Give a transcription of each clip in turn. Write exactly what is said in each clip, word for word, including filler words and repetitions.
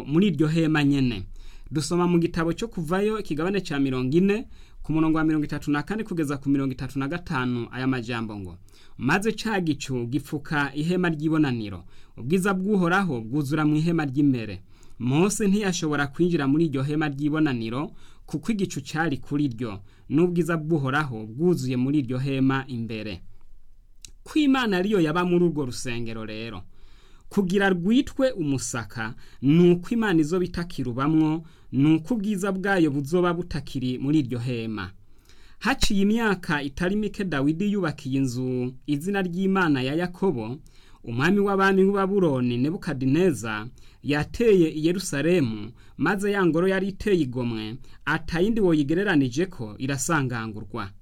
muri iryo hema nyene. Dusoma mu gitabo cyo kuvayo ikigabane ca mirongo ine ku murongo wa mirongo itatu na kane kugeza ku mirongo itatu na gatanu aya majambo ngo: maze ca gicu gipfuka ihema ry'ibonaniro, ubwiza bw'Uhoraho bwuzura mu ihema ry'imbere. Mose ntiyashobora kwinjira muri iryo hema ry'ibonaniro kuko igicu cyari kuri ryo, n'ubwiza bw'Uhoraho bwuzuye muri iryo hema imbere. Kw'Imana ariyo yaba muri urwo rusengero rero, kugira rwitwe umusaka, nuko Imana izoba itakirubamwo, nuko ubwiza bwayo buzoba butakiri muri iryo hema. Haciye imyaka itari mike Dawidi yubakiye inzu izina ry'Imana ya Yakobo, umwami w'abami w'i Babuloni Nebukadineza yateye i Yerusalemu, maze ya ngoro yari iteye igomwe atayindi woyigereranije ko irasangangurwa.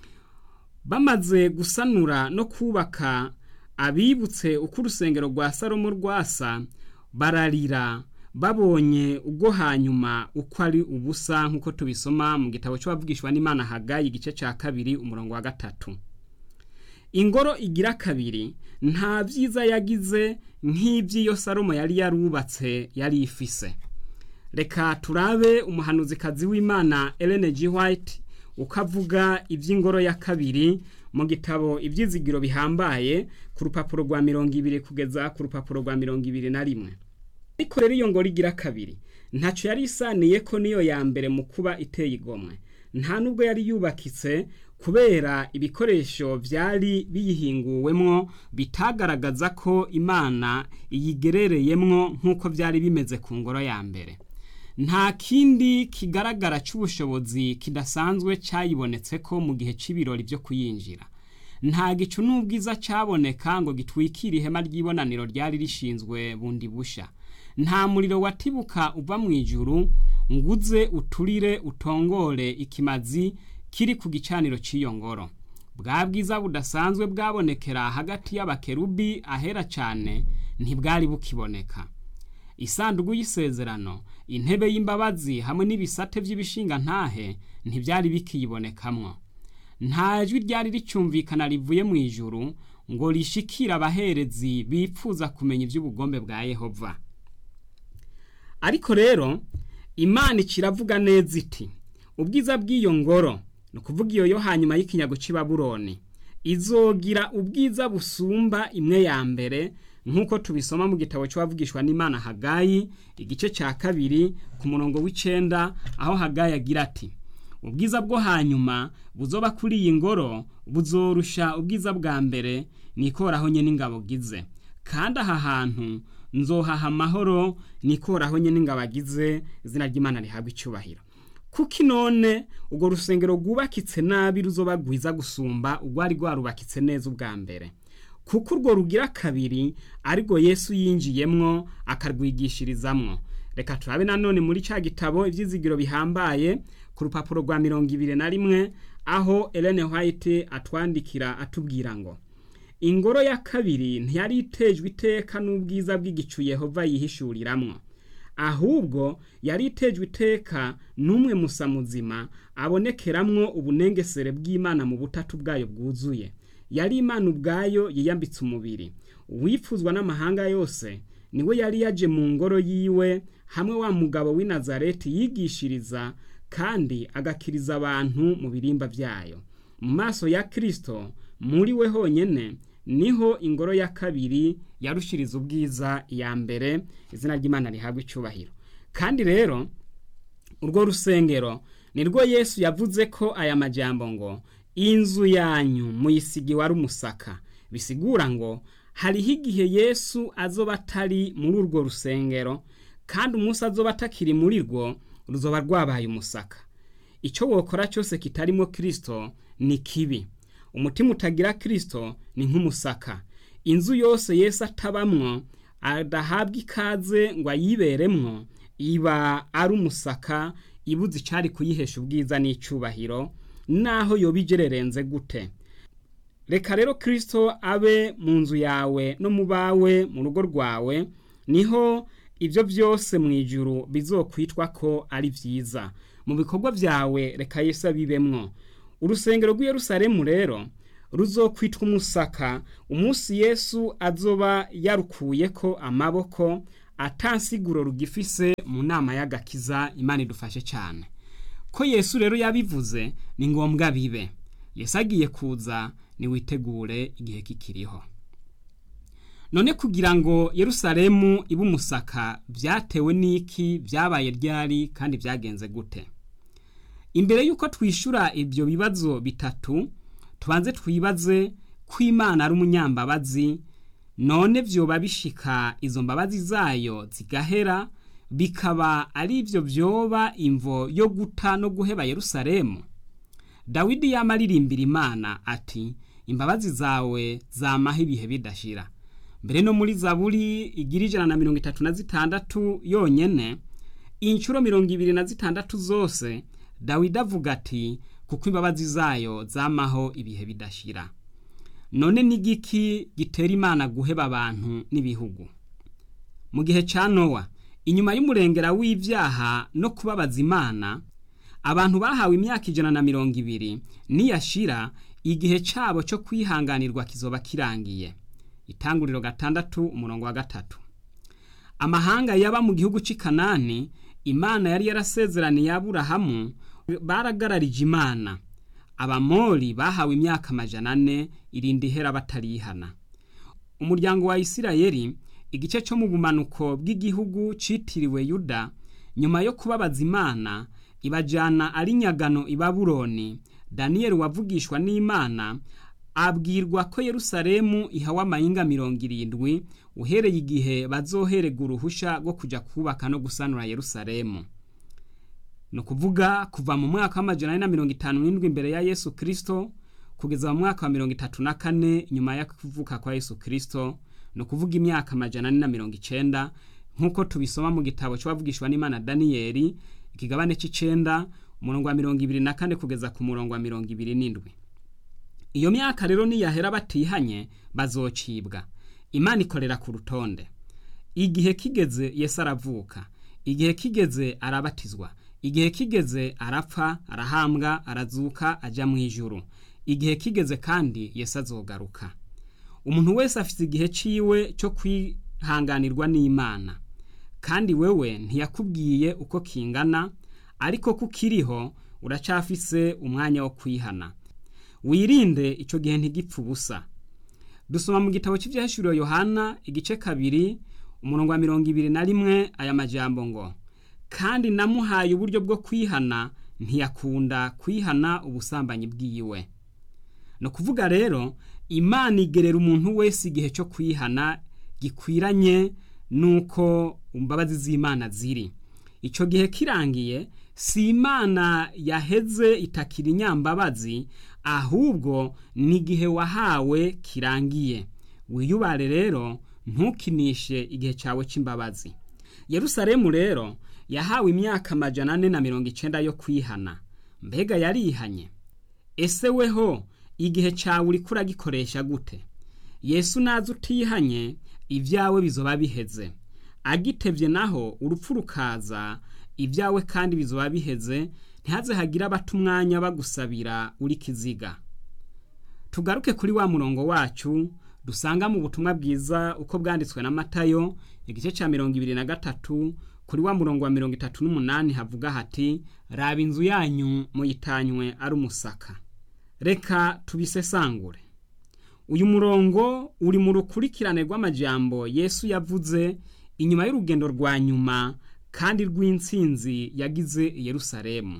Bamaze gusanura no kubaka, abibutse uko urusengero rwa Salomo rwasa, bararira babonye ubwo hanyuma uko ari ubusa, nk'uko tubisoma mu gitabo cy'abavugishwa n'Imana Hagayi igice cya kabiri umurongo wa gatatu. Ingoro igira kabiri nta byiza yagize nk'iby'iyo Salomo yari yarubatse yari ifise. Reka turabe umuhanuzikazi w'Imana Ellen G. White ukavuga iby'ingoro ya kabiri mu gitabo ibyizigiro bihambaye ku rupapuro rwa mirongo ibiri kugeza ku rupapuro rwa mirongo ibiri na rimwe. Ariko rero iyo ngoro igira kabiri ntacyo yari isaniye ko niyo ya mbere mu kuba iteye igomwe. Nta nubwo yari yubakitse, kubera ibikoresho byari biyihinguwemwo bitagaragaza ko Imana iyigerereyemwo nk'uko byari bimeze ku ngoro ya mbere. Nta kindi kigaragara cy'ubushobozi kidasanzwe cyayibonetse ko mu gihe c'ibirori byo kuyinjira. Nta gicu n'ubwiza cyaboneka ngo gitwikire ihema ry'ibonaniro ryari rishinzwe bundi busha. Nta muriro watibuka uva mu ijuru nguze uturire utongore ikimazi kiri ku gicaniro cy'iyo ngoro. Bwa bwiza budasanzwe bwabonekera hagati y'abakerubi ahera cyane ntibwari bukiboneka. Isanduku y'isezerano, intebe y'imbabazi hamwe n'ibisate by'ibishinga ntahe ntibyari bikiyibonekamwo. Nta jwi ryari ricyumvikana rivuye mu ijuru ngo rishikira abaherezi bipfuza kumenya iby'ubugombe bwa Yehova. Ariko rero Imana ikiravuga neza iti, ubwiza bw'iyo ngoro, no kuvuga iyo yo hanyuma y'ikinyago cy'i Babuloni, izogira ubwiza busumba imwe ya mbere, nk'uko tubisoma mu gitabo cy'abavugishwa n'Imana Hagayi igice cya kabiri ku murongo w'icenda, aho Hagayi agira ati, ubwiza bwo hanyuma buzoba kuri iyi ngoro buzorusha ubwiza bwa mbere, nikoraho nye n'ingabo gize, kandi aha hantu nzohaha amahoro, nikoraho nye n'ingabo gize, izina ry'Imana rihabwa icyubahiro. Kuki none ubwo rusengero rwubakitse nabi ruzoba gwiza gusumba urwari rwarubakitse neza ubwa mbere? Kuko urwo rugira kabiri ariko Yesu yinjiyemwo akarwigishirizamwo. Reka turabe nanone muri ca gitabo ivyizigiro bihambaye ku rupapuro rwa mirongo ibiri na rimwe, aho Ellen White atwandikira atubwira ngo, ingoro ya kabiri ntiyari itejwe iteka n'ubwiza bw'igicu Yehova yihishuriramwo, ahubwo yari itejwe iteka n'umwe musa muzima abonekeramwo ubunengesere bw'Imana mu butatu bwayo bwuzuye. Yari Imana ubwayo yiyambitse umubiri, uwifuzwa n'amahanga yose. Niwe yari yaje mu ngoro yiwe hamwe wa mugabo w'i Nazareti yigishiriza kandi agakiriza abantu mu birimba byayo. Mu maso ya Kristo, muri we honyene niho ingoro ya kabiri yarushiriza ubwiza ya mbere, izina ry'Imana rihabwa icyubahiro. Kandi rero urwo rusengero nirwo Yesu yavuze ko aya majambo ngo, inzu yanyu muyisigi wari umusaka. Bisigura ngo hariho igihe Yesu azoba atari muri urwo rusengero, kandi umunsi azoba atakiri muri rwo ruzoba rwabaye umusaka. Icyo wokora cyose kitarimo Kristo ni kibi. Umutima utagira Kristo ni nk'umusaka. Inzu yose Yesu atabamwo, adahabwa ikaze ngo ayiberemwo, iba ari umusaka, ibuze icari kuyihesha ubwiza n'icubahiro, naho yobigererenze gute. Reka rero Kristo abe mu nzu yawe no mu bawe mu rugo rwawe, niho ibyo byose mu ijuru bizokwitwa ko ari vyiza. Mu bikorwa byawe reka Yesu abibemwo. Urusengero rw'i Yerusalemu rero ruzokwitwa umusaka umunsi Yesu azoba yarukuye ko amaboko, atansiguro rugifise mu nama y'agakiza. Imana idufashe cyane ko Yesu rero yabivuze ni ngombwa bibe. Yesu agiye kuza, ni witegure igihe kikiriho. None kugira ngo Yerusalemu ibe umusaka byatewe n'iki, byabaye ryari kandi byagenze gute? Imbere yuko twishura ibyo bibazo bitatu, tubanze twibaze ko Imana ari umunyambabazi. None vyoba bishika izo mbabazi zayo zigahera, bikaba ari ivyo vyoba imvo yo guta no guheba Yerusalemu? Dawidi yamaririmbira Imana ati, imbabazi zawe zamaho ibihe bidashira. Mbere no muri Zaburi igira ijana na mirongo itatu na zitandatu yonyene, incuro mirongo ibiri na zitandatu zose Dawidi avuga ati, kuko imbabazi zayo zamaho ibihe bidashira. None nigiki gitera Imana guheba abantu n'ibihugu? Mu gihe ca Nowa, inyuma y'umurengera w'ivyaha no kubabaza Imana, abantu bahawe imyaka ijana na mirongo ibiri niyashira, igihe cabo cyo kwihanganirwa kizoba kirangiye. Itanguriro gatandatu umurongo wa gatatu. Amahanga yaba mu gihugu c'i Kanani, Imana yari yarasezeraniye Aburahamu, baragararije Imana. Abamori bahawe imyaka amajana ane irindi hera batarihana. Umuryango wa Isirayeli, igice cyo mu bumanuko bw'igihugu citiriwe Yuda, nyuma yo kubabaza Imana, ibajana ari nyagano i Babuloni. Daniyeli wavugishwa n'Imana abwirwa ko Yerusalemu ihawa amayinga mirongo irindwi uhereye igihe bazoherega uruhusha rwo kuja kubaka no gusanura Yerusalemu. No kuvuga kuva mu mwaka w'amajana ane na mirongo itanu n'indwi imbere ya Yesu Kristo kugeza mu mwaka wa mirongo itatu na kane nyuma ya kuvuka kwa Yesu Kristo, no kuvuga imyaka amajana ane na mirongo icenda nkuko tubisoma mu gitabo cy'abavugishwa n'Imana Daniyeli ikigabane c'icenda umurongo wa mirongo ibiri na kane kugeza ku murongo wa mirongo ibiri n'indwi. Iyo myaka rero niyahera batihanye bazocibwa. Imana ikorera ku rutonde. Igihe kigeze Yesu aravuka, igihe kigeze arabatizwa, igihe kigeze arapfa, arahambwa, arazuka, aja mu ijuru. Igihe kigeze kandi Yesu azogaruka. Umuntu wese afite igihe ciwe cyo kwihanganirwa n'Imana, kandi wewe ntiyakubwiye uko kingana, ariko kukiriho uracafise umwanya wo kwihana. Wirinde ico gihe ntigipfa ubusa. Dusoma mu gitabo cy'ivyahishuriwe Yohana igice kabiri umurongo wa mirongo ibiri na rimwe aya majambo ngo, kandi namuhaye uburyo bwo kwihana, ntiyakunda kwihana ubusambanyi bwiwe. No kuvuga rero Imana igerera umuntu wese igihe cyo kwihana gikwiranye nuko imbabazi z'Imana ziri. Ico gihe kirangiye, si Imana yaheze itakiri nyambabazi, ahubwo ni gihe wahawe kirangiye. Wiyubare rero ntukinishe igihe cyawe c'imbabazi. Yerusalemu rero yahawe imyaka amajana ane na mirongo icenda yo kwihana. Mbega yarihanye? Ese weho igihe cyawe uri kuragikoresha gute? Yesu naza utihanye, ibyawe bizoba biheze. Agitevye naho urupfu rukaza, ibyawe kandi bizoba biheze, ntihaze hagira abatumwanya bagusabira uri kiziga. Tugaruke kuri wa murongo wacu dusanga mu butumwa bwiza uko bwanditswe na Matayo igice ca mirongo ibiri na gatatu kuri wa murongo wa mirongo itatu n'umunani havuga hati, raba inzu yanyu muyitanywe ari umusaka. Reka tubisesangure. Uyu murongo uri mu rukurikirane rw'amajambo Yesu yavuze inyuma y'urugendo rwa nyuma kandi rw'intsinzi yagize i Yerusalemu.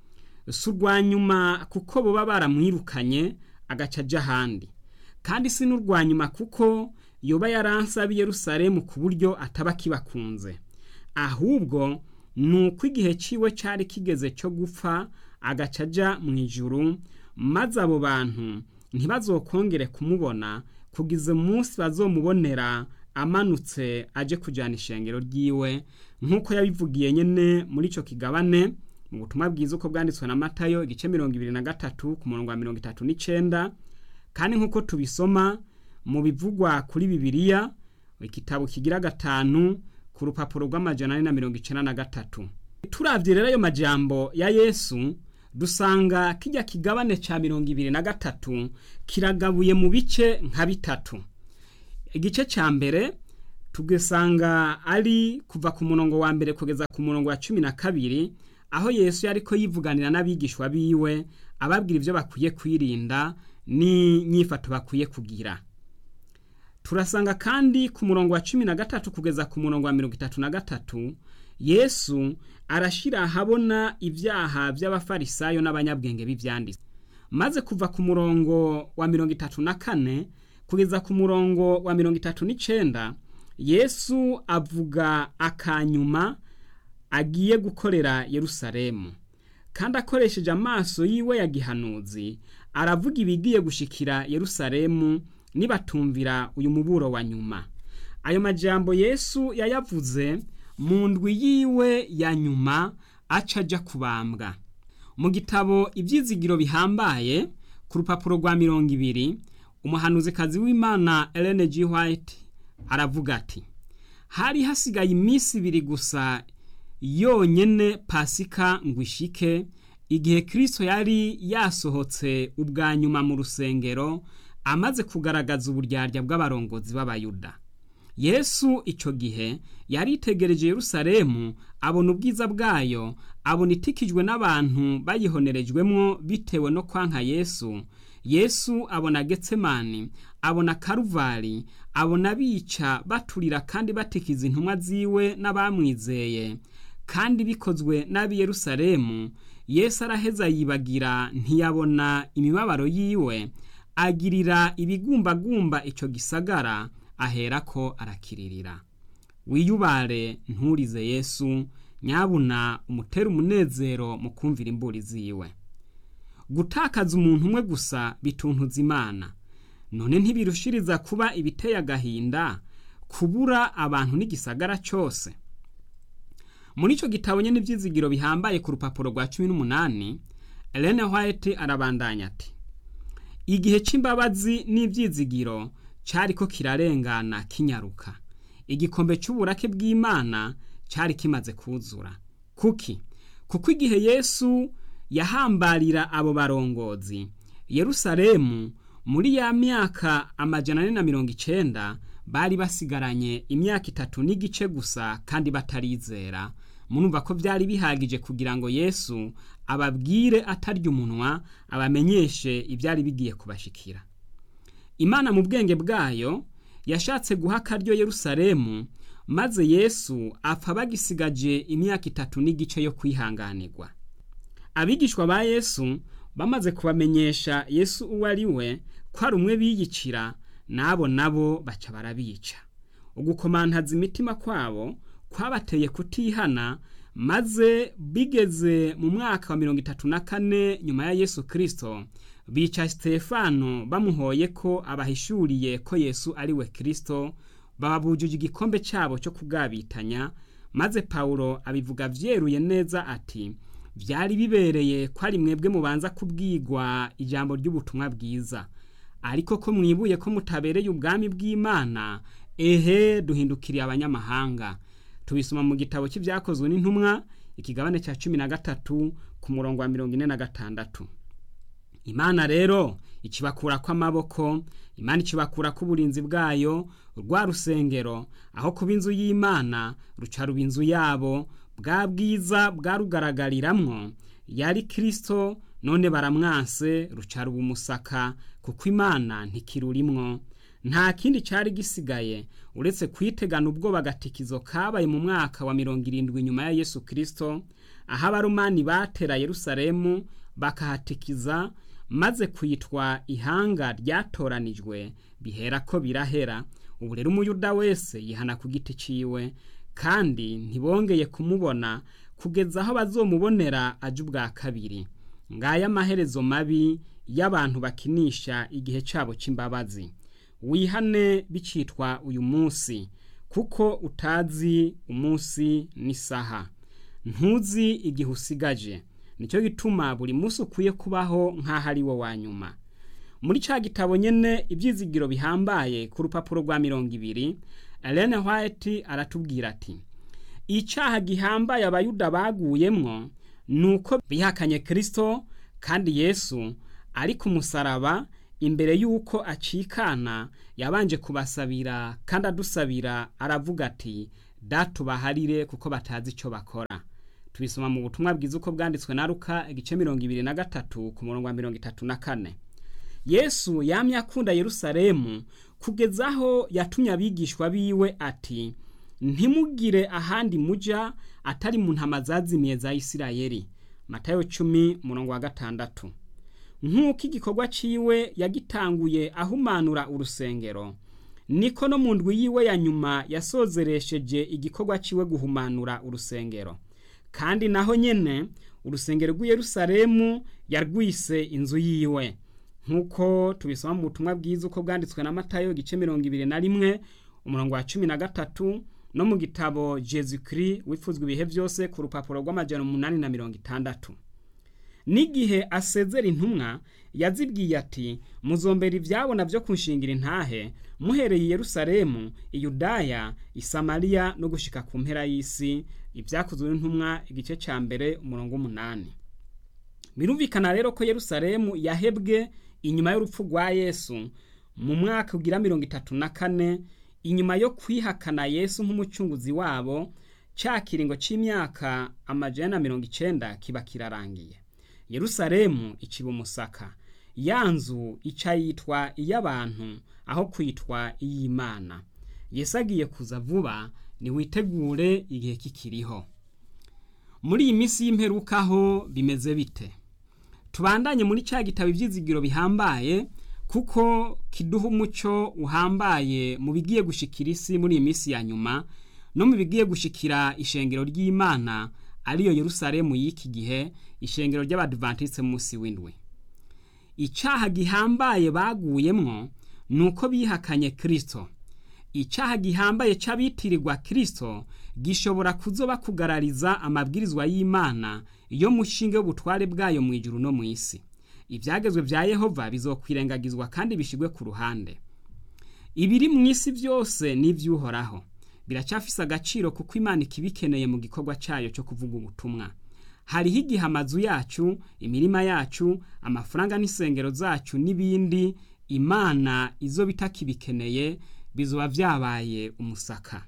Si urwa nyuma kuko boba baramwirukanye agaca aja ahandi, kandi si n'urwa nyuma kuko yoba yaransabiye Yerusalemu ku buryo ataba kibakunze, ahubwo nuko igihe ciwe cari kigeze cyo gupfa agaca aja mu ijuru, maze abo bantu ntibazokongere kumubona kugize umunsi bazomubonera amanutse aje kujana ishengero ryiwe, nkuko yabivugiye nyene muri ico kigabane mu butumwa bwiza uko bwanditswe na Matayo igice mirongo ibiri na gatatu ku murongo wa mirongo itatu n'icenda, kandi nkuko tubisoma mu bivugwa kuri Bibiliya igitabo kigira gatanu ku rupapuro rw'amajana ane na mirongo icenda na gatatu. Turavye rero ayo majambo ya Yesu, dusanga kijya kigabane ca mirongo ibiri na gatatu kiragabuye mu bice nka bitatu. Igice ca mbere tugasanga ari kuva ku murongo wa mbere kugeza ku murongo wa cumi na kabiri, aho Yesu yariko yivuganira n'abigishwa biwe ababwira ivyo bakwiye kwirinda n'inyifato bakwiye kugira. Turasanga kandi ku murongo wa cumi na gatatu kugeza ku murongo wa mirongo itatu na gatatu, Yesu arashira ahabona ivyaha vy'abafarisayo n'abanyabwenge b'ivyanditswe. Maze kuva ku murongo wa mirongo itatu na kane kugeza ku murongo wa mirongo itatu n'icenda, Yesu avuga akanyuma agiye gukorera Yerusalemu, kandi akoresheje amaso yiwe ya gihanuzi aravuga ibigiye gushikira Yerusalemu nibatumvira uyu muburo wa nyuma. Ayo majambo Yesu yayavuze mu ndwi yiwe ya nyuma acaja kubambwa. Mu gitabo Ivyizigiro bihambaye ku rupapuro rwa mirongo ibiri, umuhanuzikazi w'Imana Ellen G. White aravuga ati, hari hasigaye iminsi ibiri gusa yonyene Pasika ngwishike, igihe Kristo yari yasohotse ubwa nyuma mu rusengero amaze kugaragaza uburyarya bw'abarongozi b'Abayuda. Yesu ico gihe yaritegereje Yerusalemu, abona ubwiza bwayo, abona itikijwe n'abantu bayihonerejwemwo bitewe no kwanka Yesu. Yesu abona Getsemani, abona Karuvari, abona bica baturira kandi batikiza intumwa ziwe n'abamwizeye, kandi bikozwe n'abi Yerusalemu. Yesu araheza yibagira, ntiyabona imibabaro yiwe, agirira ibigumbagumba ico gisagara, aherako arakiririra. Wiyubare nturize Yesu, nyabuna umutera umunezero mu kumvira imburi ziwe. Gutakaza umuntu umwe gusa bituntuza Imana, none ntibirushiriza kuba ibiteye agahinda kubura abantu n'igisagara cyose. Muri ico gitabo nyene Ivyizigiro bihambaye ku rupapuro rwa cumi n'umunani, Ellen White arabandanya ati, igihe c'imbabazi n'ivyizigiro cariko kirarengana kinyaruka, igikombe c'uburake bw'Imana cari kimaze kuzura. Kuki? Kuko igihe Yesu yahambarira abo barongozi, Yerusalemu muri ya myaka amajana ane na mirongo icenda bari basigaranye imyaka itatu n'igice gusa kandi batarizera. Munumva ko vyari bihagije kugira ngo Yesu ababwire atarya umunwa, abamenyeshe ivyari bigiye kubashikira. Imana mu bwenge bwayo yashatse guha akaryo Yerusalemu, maze Yesu apfa bagisigaje imyaka itatu n'igice yo kwihanganirwa. Abigishwa ba Yesu bamaze kubamenyesha Yesu uwo ari we, ko ari umwe biyicira, nabo nabo baca barabica. Ugukomantaza imitima kwabo kwabateye kutihana, maze bigeze mu mwaka wa mirongo itatu na kane nyuma ya Yesu Kristo, bica Stefano bamuhoye ko abahishuriye ko Yesu ari we Kristo, bababujuje igikombe cyabo cyo kugabitanya. Maze Paulo abivuga vyeruye neza ati, vyari bibereye ko ari mwebwe mubanza kubwigwa ijambo ry'ubutumwa bwiza, ariko ko mwibuye ko mutabereye ubwami bw'Imana, ehe duhindukiriye abanyamahanga. Tubisoma mu gitabo cy'Ivyakozwe n'Intumwa ikigabane cya cumi na gatatu ku murongo wa mirongo ine na gatandatu. Imana rero ikibakura kwa maboko, Imana ikibakura ku burinzi bwayo, rwa rusengero aho kuba inzu y'Imana ruca ruba inzu yabo. Bwa bwiza bwarugaragariramwo yari Kristo, none baramwanse ruca ruba umusaka, kuko Imana ntikirurimwo. Nta kindi cari gisigaye uretse kwitegana ubwo bagatikizo kabaye mu mwaka wa mirongo irindwi nyuma ya Yesu Kristo, aho abaromani batera Yerusalemu bakahatikiza, maze kwitwa ihanga ryatoranijwe, bihera ko birahera. Ubu rero umuyuda wese yihana ku giti ciwe, kandi ntibongeye kumubona kugeza aho bazomubonera aje ubwa kabiri. Ngaya amaherezo mabi y'abantu bakinisha igihe cabo c'imbabazi. Wihane bicitwa uyu munsi, kuko utazi umunsi n'isaha, ntuzi igihe usigaje. Nico gituma buri munsi ukwiye kubaho nk'aho ari wo wa nyuma. Muri ca gitabo nyene Ivyizigiro bihambaye ku rupapuro rwa mirongo ibiri, Ellen White aratubwira ati, icaha gihambaye abayuda baguyemwo nuko bihakanye Kristo, kandi Yesu ari ku musaraba imbere y'uko acikana yabanje kubasabira kandi adusabira aravuga ati data ubaharire kuko batazi icyo bakora. Tubisoma mu butumwa bwiza uko bwanditswe na Luka igice mirongo ibiri na gatatu ku murongo wa mirongo itatu na kane. Yesu yamye akunda Yerusalemu kugeza aho yatumye abigishwa biwe ati ntimugire ahandi muja atari mu ntama zazimiye za Isirayeli. Matayo cumi murongo wa gatandatu. Nk'uko igikorwa ciwe yagitanguye ahumanura urusengero, niko no mu ndwi yiwe ya nyuma yasozeresheje igikorwa ciwe guhumanura urusengero. Kandi naho nyene urusengero rw'i Yerusalemu yarwise inzu yiwe, nk'uko tubisoma mu butumwa bwiza uko bwanditswe na Matayo igice mirongo ibiri na rimwe umurongo wa cumi na gatatu, no mu gitabo Jésus Christ wifuzwa ibihe byose ku rupapuro rw'amajana umunani na mirongo itandatu. N'igihe asezera intumwa yazibwiye ati muzombera ivyabona byo kunshingira intahe muhereye i Yerusalemu, i Yudaya, i Samariya no gushika ku mpera y'isi. Ibyakozwe n'intumwa igice ca mbere umurongo w'umunani. Birumvikana rero ko Yerusalemu yahebwe inyuma y'urupfu rwa Yesu mu mwaka ugira mirongo itatu na kane, inyuma yo kwihakana Yesu nk'umucunguzi wabo. Ca kiringo c'imyaka amajana na mirongo icenda kiba kirarangiye. Yerusalemu iciba umusaka, yanzu ica yitwa iy'abantu aho kwitwa iy'Imana. Yesu agiye kuza vuba, ni witegure igihe kikiriho. Muri iyi minsi y'imperuka ho bimeze bite? Tubandanye muri ca gitabo ivyizigiro bihambaye, kuko kiduha umuco uhambaye mu bigiye gushikira isi muri iyi minsi ya nyuma no mu bigiye gushikira ishengero ry'Imana ariyo Yerusalemu y'iki gihe, ishengero ry'Abadventiste munsi w'indwi. Icaha gihambaye baguyemwo nuko bihakanye Kristo. Icaha gihambaye c'abitirirwa Kristo gishobora kuzoba kugarariza amabwirizwa y'Imana iyo mushinge w'ubutware bwayo mu ijuru no mu isi. Ivyagezwe vya Yehova bizokwirengagizwa kandi bishigwe ku ruhande. Ibiri mu isi byose n'ivyuhoraho biracafise agaciro kuko Imana ikibikeneye mu gikorwa cayo cyo kuvuga ubutumwa. Hariho igihe amazu yacu, imirima yacu, amafaranga n'isengero zacu n'ibindi Imana izo bitakibikeneye bizoba vyabaye umusaka.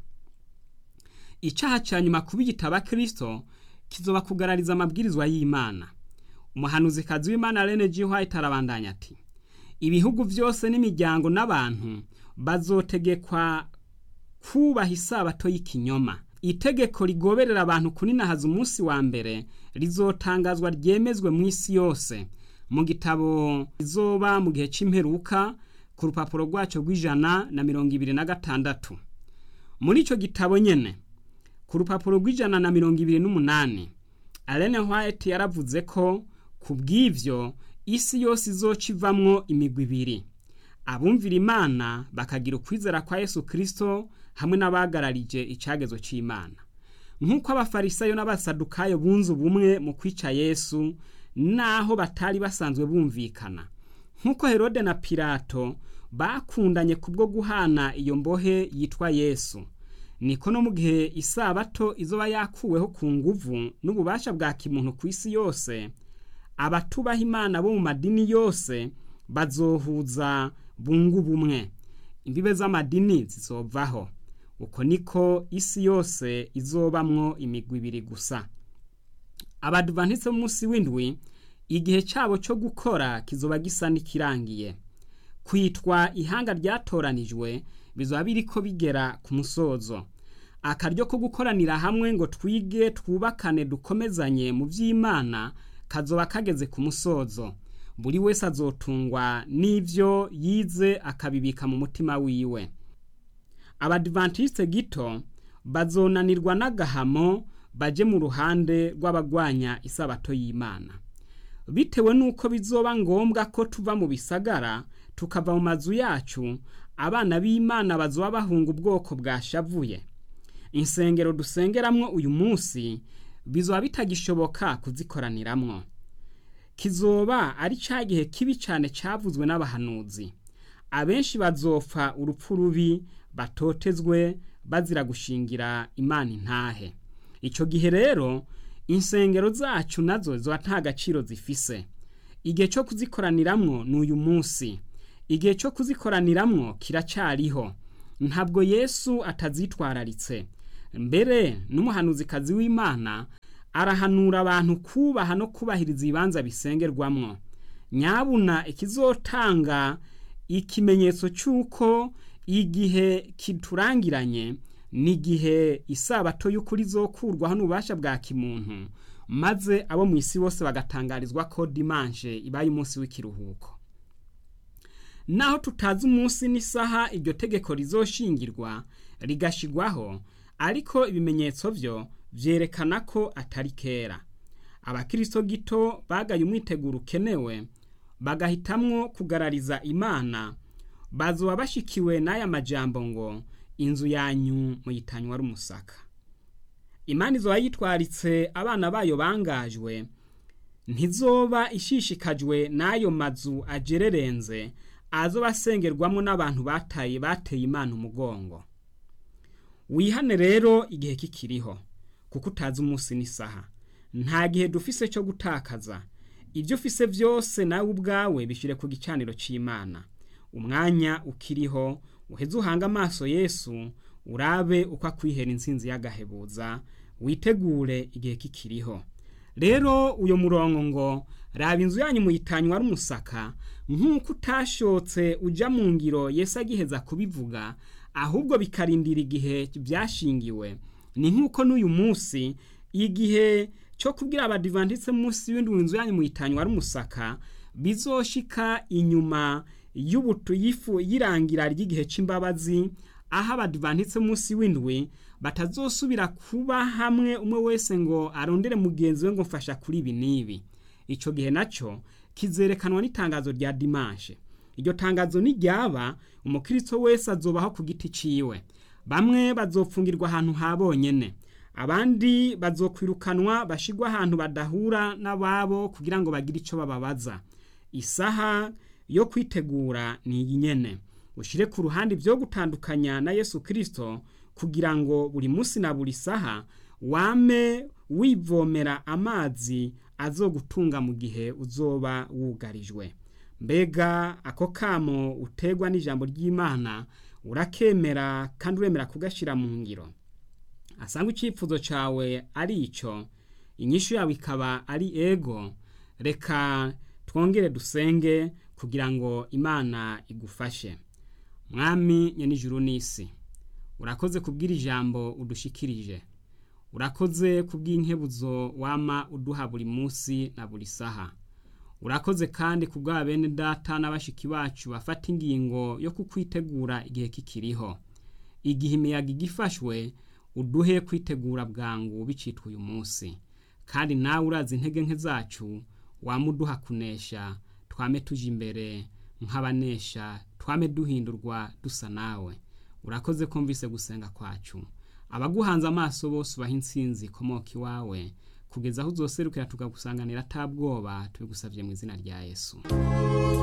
Icaha ca nyuma kuba igitaba Kristo kizoba kugarariza amabwirizwa y'Imana. Umuhanuzi kazi w'Imana Ellen G. White arabandanya ati ibihugu vyose n'imiryango n'abantu bazotegekwa kubaha isabato y'ikinyoma. Itegeko rigoberera abantu kuninahaza umunsi wa mbere rizotangazwa ryemezwe mu isi yose mu gitabo izoba mu gihe c'imperuka ku rupapuro rwaco rw'ijana na mirongo ibiri na gatandatu. Muri ico gitabo nyene ku rupapuro rw'ijana na mirongo ibiri n'umunani, Ellen White yaravuze ko kubw'ivyo isi yose izoca ivamwo imigwi ibiri: abumvira Imana bakagira ukwizera kwa Yesu Kristo hamwe n'abagararije icagezo c'Imana. Nk'uko abafarisayo n'abasadukayo bunze ubumwe mu kwica Yesu naho batari basanzwe bumvikana, nk'uko Herode na Pilato bakundanye kubwo guhana iyo mbohe yitwa Yesu, niko no mu gihe isabato izoba yakuweho ku nguvu n'ububasha bwa kimuntu ku isi yose, abatubaha Imana bo mu madini yose bazohuza bungu bumwe. Imbibe z'amadini zizovaho. Uko niko isi yose izobamwo imigwi ibiri gusa. Abadventiste munsi w'indwi igihe cabo cyo gukora kizoba gisa n'ikirangiye. Kwitwa ihanga ryatoranijwe bizoba biriko bigera ku musozo. Akaryo ko gukoranira hamwe ngo twige twubakane dukomezanye mu vy'Imana kazoba kageze ku musozo. Buri wese azotungwa n'ivyo yize akabibika mu mutima wiwe. Abadventiste gito bazonanirwa n'agahamo baje mu ruhande rw'abagwanya isabato y'Imana, bitewe nuko bizoba ngombwa ko tuva mu bisagara tukava mu mazu yacu. Abana b'Imana bazoba bahunga ubwoko bwashavuye. Insengero dusengeramwo uyu munsi bizoba bitagishoboka kuzikoraniramwo. Kizoba ari ca gihe kibi cane cavuzwe n'abahanuzi. Abenshi bazopfa urupfu rubi batotezwe bazira gushingira Imana intahe. Ico gihe rero insengero zacu nazo zo nta gaciro zifise. Igihe cyo kuzikoraniramwo n'uyu munsi. igihe cyo kuzikoraniramwo kiracariho, ntabwo Yesu atazitwararitse. Mbere n'umuhanuzikazi w'Imana arahanura abantu kubaha no kubahiriza ibibanza bisengerwamwo. Nyabuna ikizotanga ikimenyetso cy'uko igihe kiturangiranye n'igihe isabato y'ukuri zokurwaho n'ububasha bwa kimuntu, maze abo mu isi bose bagatangarizwa ko dimanche ibaye umunsi w'ikiruhuko. Naho tutazi umunsi n'isaha iryo tegeko rizoshingirwa rigashigwaho, ariko ibimenyetso byo vyerekana ko atari kera. Abakristo gito bagaye umwiteguro ukenewe, bagahitamwo kugarariza Imana, bazoba bashikiwe n'aya majambo ngo inzu yanyu muyitanywa ari umusaka. Imana izoba yitwaritse abana bayo bangajwe, ntizoba ishishikajwe n'ayo mazu ajererenze azoba asengerwamo n'abantu bataye bateye Imana umugongo. Wihane rero igihe kikiriho, kuko utazi umunsi n'isaha. Nta gihe dufise cyo gutakaza. Ibyo ufise byose nawe ubwawe bishire ku gicaniro c'Imana. Umwanya ukiriho, uheze uhanga amaso Yesu, urabe uko akwihera insinzi y'agahebuza, witegure igihe kikiriho. Rero uyo murongo ngo raba inzu yanyu muyitanywa ari umusaka, nk'uko utashotse uja mu ngiro Yesu agiheza kubivuga, ahubwo bikarindira igihe byashingiwe. Ni nk'uko n'uyu munsi igihe cyo kubwira abadivantitse munsi y'indwi inzu yanyu muyitanywa ari umusaka bizoshika inyuma y'ubutu yifu yirangira ry'igihe c'imbabazi, aho abadivantitse munsi w'indwi batazosubira kuba hamwe umwe wese ngo arondere mugenzi we ngo mfasha kuri ibi nibi. Ico gihe naco kizerekanwa n'itangazo rya dimanche. Iryo tangazo ni ryaba, umukristo wese azobaho ku giti ciwe. Bamwe bazopfungirwa ahantu habonyene, abandi bazokwirukanwa bashigwa ahantu badahura n'ababo kugira ngo bagire ico bababaza. Isaha yo kwitegura ni nyene. Ushire ku ruhande byo gutandukanya na Yesu Kristo, kugira ngo buri munsi na buri saha wame wivomera amazi azogutunga mu gihe uzoba wugarijwe. Mbega ako kamo utegwa n'ijambo ry'Imana urakemera kandi uremera kugashira mu ngiro? Asanga icipfuzo cawe ari ico, inyishu yawe ikaba ari ego, reka twongere dusenge kugira ngo Imana igufashe. Mwami nyenijuru n'isi, urakoze kubwira ijambo udushikirije. Urakoze kubw'inkebuzo wama uduha buri munsi na buri saha. Urakoze kandi kubwa bene data n'abashiki bacu bafata ingingo yo kukwitegura igihe kikiriho. Igihe imiyaga igifashwe, uduhe kwitegura bwangu bicitwa uyu munsi. Kandi nawe urazi intege nke zacu, wamuduha kunesha, twame tuje imbere nk'abanesha, twame duhindurwa dusa nawe. Urakoze kumvise gusenga kwacu. Abaguhanze amaso bose ubaha intsinzi ikomoka iwawe, kugeza aho uzoserukira tukagusanganira atabwoba, tubigusavye mu izina rya Yesu.